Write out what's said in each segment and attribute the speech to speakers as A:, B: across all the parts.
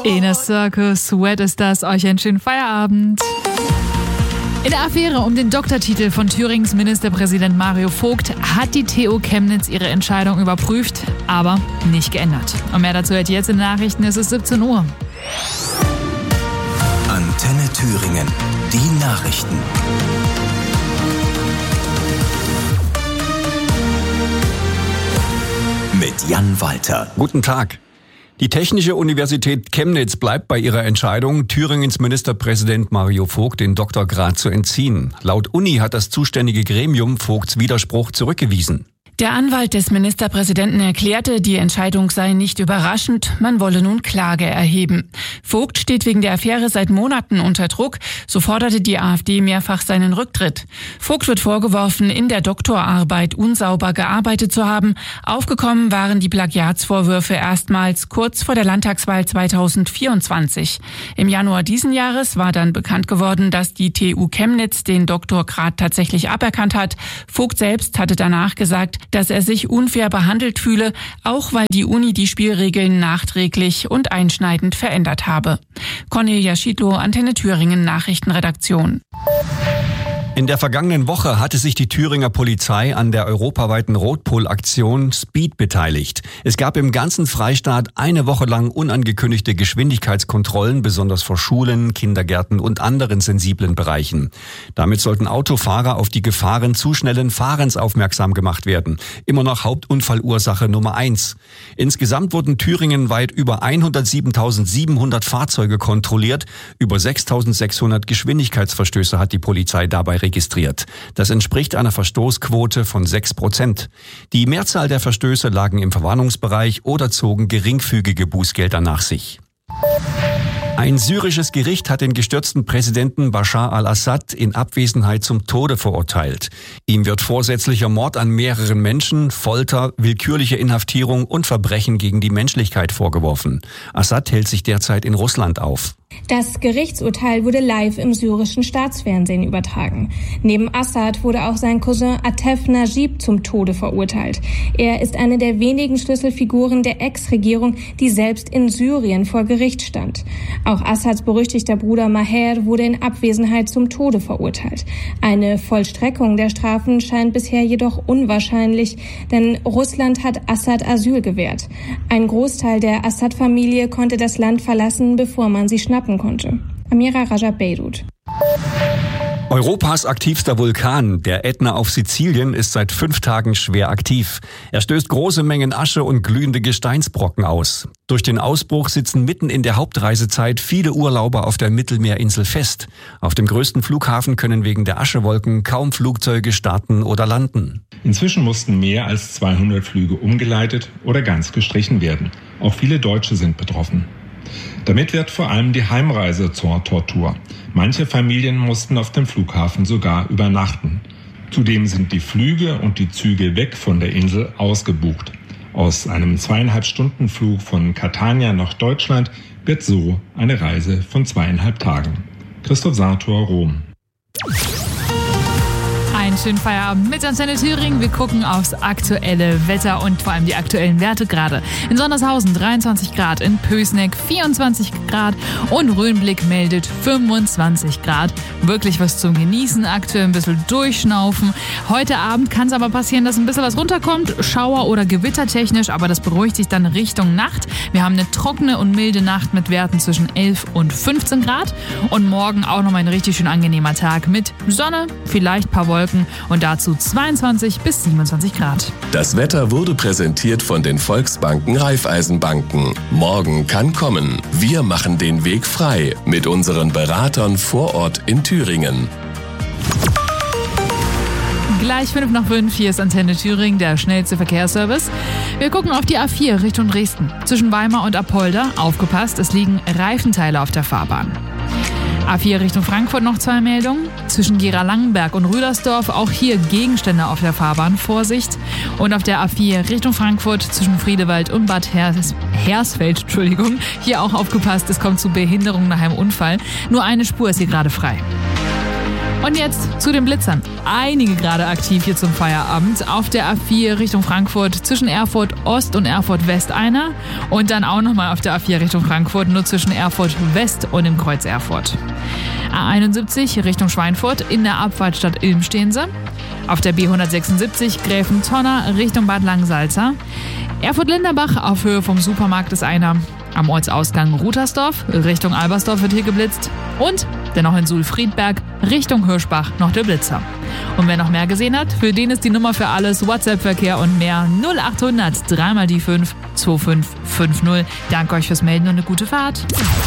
A: Inner Circle, Sweat ist das. Euch einen schönen Feierabend. In der Affäre um den Doktortitel von Thürings Ministerpräsident Mario Vogt hat die TU Chemnitz ihre Entscheidung überprüft, aber nicht geändert. Und mehr dazu hört ihr jetzt in den Nachrichten, es ist 17 Uhr.
B: Antenne Thüringen, die Nachrichten. Mit Jan Walter.
C: Guten Tag. Die Technische Universität Chemnitz bleibt bei ihrer Entscheidung, Thüringens Ministerpräsident Mario Vogt den Doktorgrad zu entziehen. Laut Uni hat das zuständige Gremium Vogts Widerspruch zurückgewiesen.
D: Der Anwalt des Ministerpräsidenten erklärte, die Entscheidung sei nicht überraschend, man wolle nun Klage erheben. Vogt steht wegen der Affäre seit Monaten unter Druck, so forderte die AfD mehrfach seinen Rücktritt. Vogt wird vorgeworfen, in der Doktorarbeit unsauber gearbeitet zu haben. Aufgekommen waren die Plagiatsvorwürfe erstmals kurz vor der Landtagswahl 2024. Im Januar diesen Jahres war dann bekannt geworden, dass die TU Chemnitz den Doktorgrad tatsächlich aberkannt hat. Vogt selbst hatte danach gesagt, dass er sich unfair behandelt fühle, auch weil die Uni die Spielregeln nachträglich und einschneidend verändert habe. Cornelia Schiedlow, Antenne Thüringen Nachrichtenredaktion.
C: In der vergangenen Woche hatte sich die Thüringer Polizei an der europaweiten Rotpol-Aktion Speed beteiligt. Es gab im ganzen Freistaat eine Woche lang unangekündigte Geschwindigkeitskontrollen, besonders vor Schulen, Kindergärten und anderen sensiblen Bereichen. Damit sollten Autofahrer auf die Gefahren zu schnellen Fahrens aufmerksam gemacht werden. Immer noch Hauptunfallursache Nummer 1. Insgesamt wurden thüringenweit über 107.700 Fahrzeuge kontrolliert. Über 6.600 Geschwindigkeitsverstöße hat die Polizei dabei registriert. Das entspricht einer Verstoßquote von 6%. Die Mehrzahl der Verstöße lagen im Verwarnungsbereich oder zogen geringfügige Bußgelder nach sich. Ein syrisches Gericht hat den gestürzten Präsidenten Bashar al-Assad in Abwesenheit zum Tode verurteilt. Ihm wird vorsätzlicher Mord an mehreren Menschen, Folter, willkürliche Inhaftierung und Verbrechen gegen die Menschlichkeit vorgeworfen. Assad hält sich derzeit in Russland auf.
E: Das Gerichtsurteil wurde live im syrischen Staatsfernsehen übertragen. Neben Assad wurde auch sein Cousin Atef Najib zum Tode verurteilt. Er ist eine der wenigen Schlüsselfiguren der Ex-Regierung, die selbst in Syrien vor Gericht stand. Auch Assads berüchtigter Bruder Maher wurde in Abwesenheit zum Tode verurteilt. Eine Vollstreckung der Strafen scheint bisher jedoch unwahrscheinlich, denn Russland hat Assad Asyl gewährt. Ein Großteil der Assad-Familie konnte das Land verlassen, bevor man sie schnappen konnte. Amira Rajab, Beirut.
C: Europas aktivster Vulkan, der Ätna auf Sizilien, ist seit 5 Tagen schwer aktiv. Er stößt große Mengen Asche und glühende Gesteinsbrocken aus. Durch den Ausbruch sitzen mitten in der Hauptreisezeit viele Urlauber auf der Mittelmeerinsel fest. Auf dem größten Flughafen können wegen der Aschewolken kaum Flugzeuge starten oder landen.
F: Inzwischen mussten mehr als 200 Flüge umgeleitet oder ganz gestrichen werden. Auch viele Deutsche sind betroffen. Damit wird vor allem die Heimreise zur Tortur. Manche Familien mussten auf dem Flughafen sogar übernachten. Zudem sind die Flüge und die Züge weg von der Insel ausgebucht. Aus einem 2,5-Stunden-Flug von Catania nach Deutschland wird so eine Reise von 2,5 Tagen. Christoph Sator, Rom.
A: Einen schönen Feierabend mit Antenne Thüringen. Wir gucken aufs aktuelle Wetter und vor allem die aktuellen Werte gerade. In Sondershausen 23 Grad, in Pößneck 24 Grad und Röhnblick meldet 25 Grad. Wirklich was zum Genießen, aktuell ein bisschen durchschnaufen. Heute Abend kann es aber passieren, dass ein bisschen was runterkommt, Schauer- oder gewittertechnisch, aber das beruhigt sich dann Richtung Nacht. Wir haben eine trockene und milde Nacht mit Werten zwischen 11 und 15 Grad und morgen auch nochmal ein richtig schön angenehmer Tag mit Sonne, vielleicht ein paar Wolken und dazu 22 bis 27 Grad.
B: Das Wetter wurde präsentiert von den Volksbanken Raiffeisenbanken. Morgen kann kommen. Wir machen den Weg frei mit unseren Beratern vor Ort in Thüringen.
A: Gleich 5:05, hier ist Antenne Thüringen, der schnellste Verkehrsservice. Wir gucken auf die A4 Richtung Dresden. Zwischen Weimar und Apolda, aufgepasst, es liegen Reifenteile auf der Fahrbahn. A4 Richtung Frankfurt noch 2 Meldungen. Zwischen Gera-Langenberg und Rüdersdorf auch hier Gegenstände auf der Fahrbahn. Vorsicht. Und auf der A4 Richtung Frankfurt zwischen Friedewald und Bad Hersfeld, hier auch aufgepasst, es kommt zu Behinderung nach einem Unfall. Nur eine Spur ist hier gerade frei. Und jetzt zu den Blitzern. Einige gerade aktiv hier zum Feierabend. Auf der A4 Richtung Frankfurt zwischen Erfurt Ost und Erfurt West einer. Und dann auch nochmal auf der A4 Richtung Frankfurt, nur zwischen Erfurt West und dem Kreuz Erfurt. A71 Richtung Schweinfurt, in der Abfahrtstadt Ilm stehen sie. Auf der B176 Gräfentonner Richtung Bad Langensalza. Erfurt-Linderbach auf Höhe vom Supermarkt ist einer. Am Ortsausgang Rutersdorf Richtung Albersdorf wird hier geblitzt. Und dennoch in Suhl-Friedberg Richtung Hirschbach noch der Blitzer. Und wer noch mehr gesehen hat, für den ist die Nummer für alles, WhatsApp-Verkehr und mehr 0800 3 mal die 5 2550. Danke euch fürs Melden und eine gute Fahrt.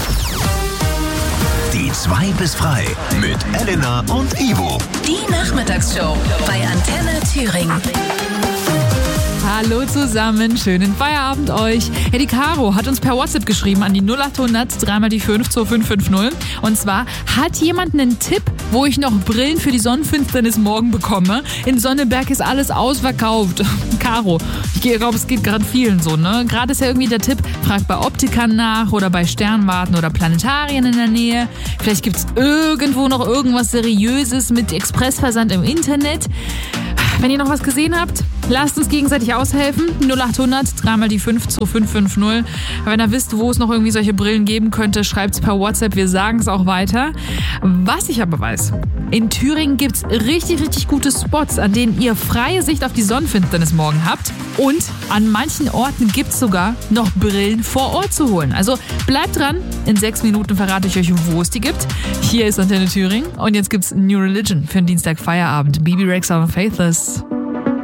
G: Die 2 bis frei mit Elena und Ivo.
H: Die Nachmittagsshow bei Antenne Thüringen.
A: Hallo zusammen, schönen Feierabend euch. Ja, die Caro hat uns per WhatsApp geschrieben an die 0800 3 mal die 5 2550. Und zwar, hat jemand einen Tipp, wo ich noch Brillen für die Sonnenfinsternis morgen bekomme? In Sonneberg ist alles ausverkauft. Caro, ich glaube, es geht gerade vielen so, ne? Gerade ist ja irgendwie der Tipp, frag bei Optikern nach oder bei Sternwarten oder Planetarien in der Nähe. Vielleicht gibt's irgendwo noch irgendwas Seriöses mit Expressversand im Internet. Wenn ihr noch was gesehen habt, lasst uns gegenseitig aushelfen. 0800 3 mal die 5 2550. Wenn ihr wisst, wo es noch irgendwie solche Brillen geben könnte, schreibt's per WhatsApp. Wir sagen es auch weiter. Was ich aber weiß, in Thüringen gibt's richtig, richtig gute Spots, an denen ihr freie Sicht auf die Sonnenfinsternis morgen habt. Und an manchen Orten gibt's sogar noch Brillen vor Ort zu holen. Also bleibt dran. In 6 Minuten verrate ich euch, wo es die gibt. Hier ist Antenne Thüringen. Und jetzt gibt's New Religion für den Dienstag Feierabend. Bibi Rexa und Faithless.